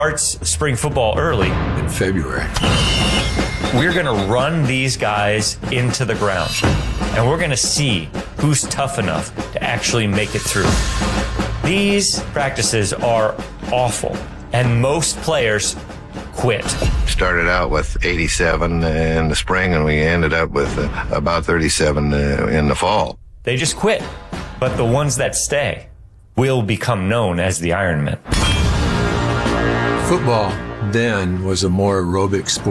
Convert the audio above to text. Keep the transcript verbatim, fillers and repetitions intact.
starts spring football early. In February. We're going to run these guys into the ground, and we're going to see who's tough enough to actually make it through. These practices are awful, and most players quit. Started out with eighty-seven in the spring, and we ended up with uh, about thirty-seven uh, in the fall. They just quit. But the ones that stay will become known as the Ironmen. Football then was a more aerobic sport.